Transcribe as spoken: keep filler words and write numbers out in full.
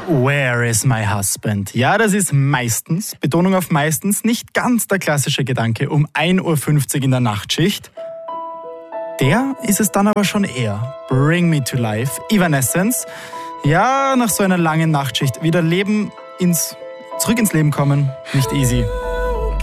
Where is my husband? Ja, das ist meistens, Betonung auf meistens, nicht ganz der klassische Gedanke um ein Uhr fünfzig in der Nachtschicht. Der ist es dann aber schon eher. Bring Me to Life, Evanescence. Ja, nach so einer langen Nachtschicht wieder Leben ins, zurück ins Leben kommen, nicht easy.